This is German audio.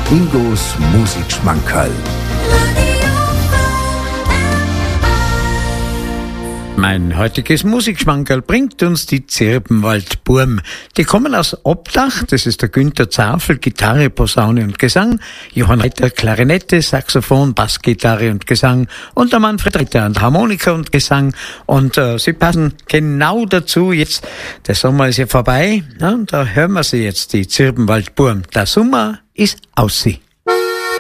Ingos Musikschmankerl. Mein heutiges Musikschmankerl bringt uns die Zirbenwaldburm. Die kommen aus Obdach, das ist der Günther Zafel, Gitarre, Posaune und Gesang, Johann Reiter, Klarinette, Saxophon, Bassgitarre und Gesang und der Manfred Ritter an Harmonika und Gesang. Und sie passen genau dazu. Jetzt, der Sommer ist ja vorbei, und da hören wir sie jetzt, die Zirbenwaldburm. Der Sommer ist aussie.